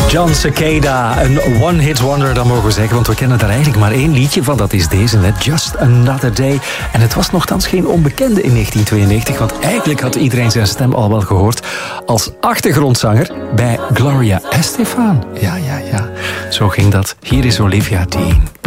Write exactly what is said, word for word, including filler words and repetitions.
John Cicada, een one-hit wonder, dan mogen we zeggen. Want we kennen daar eigenlijk maar één liedje van. Dat is deze net, Just Another Day. En het was nogthans geen onbekende in negentien tweeënnegentig. Want eigenlijk had iedereen zijn stem al wel gehoord als achtergrondzanger bij Gloria Estefan. Ja, ja, ja. Zo ging dat. Hier is Olivia Dean.